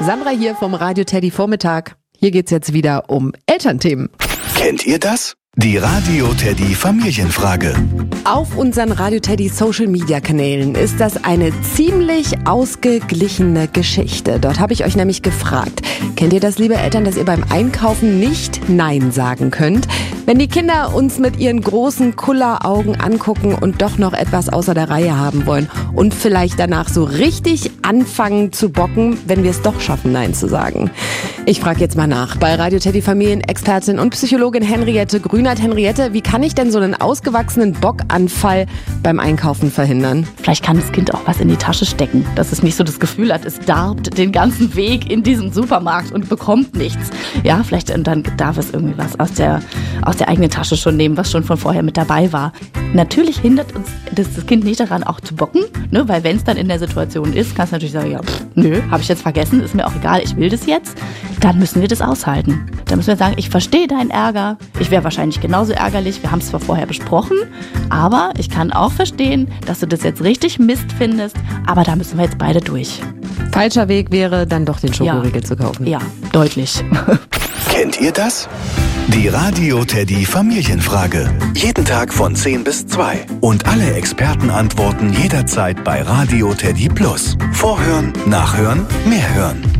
Sandra hier vom Radio Teddy Vormittag. Hier geht's jetzt wieder um Elternthemen. Kennt ihr das? Die Radio Teddy Familienfrage. Auf unseren Radio Teddy Social Media Kanälen ist das eine ziemlich ausgeglichene Geschichte. Dort habe ich euch nämlich gefragt, kennt ihr das, liebe Eltern, dass ihr beim Einkaufen nicht Nein sagen könnt? Wenn die Kinder uns mit ihren großen Kulleraugen angucken und doch noch etwas außer der Reihe haben wollen und vielleicht danach so richtig anfangen zu bocken, wenn wir es doch schaffen, Nein zu sagen. Ich frage jetzt mal nach bei Radio Teddy Familienexpertin und Psychologin Henriette Grünert. Henriette, wie kann ich denn so einen ausgewachsenen Bockanfall beim Einkaufen verhindern? Vielleicht kann das Kind auch was in die Tasche stecken, dass es nicht so das Gefühl hat, es darbt den ganzen Weg in diesen Supermarkt und bekommt nichts. Ja, vielleicht dann darf es irgendwie was aus der eigenen Tasche schon nehmen, was schon von vorher mit dabei war. Natürlich hindert uns das Kind nicht daran, auch zu bocken, ne? Weil wenn es dann in der Situation ist, kannst du natürlich sagen, ja, nö, habe ich jetzt vergessen, ist mir auch egal, ich will das jetzt. Dann müssen wir das aushalten. Dann müssen wir sagen, ich verstehe deinen Ärger, ich wäre wahrscheinlich genauso ärgerlich, wir haben es zwar vorher besprochen, aber ich kann auch verstehen, dass du das jetzt richtig Mist findest, aber da müssen wir jetzt beide durch. Falscher Weg wäre, dann doch den Schokoriegel zu kaufen. Ja, deutlich. Kennt ihr das? Die Radio Teddy Familienfrage. Jeden Tag von 10 bis 2. Und alle Experten antworten jederzeit bei Radio Teddy Plus. Vorhören, nachhören, mehr hören.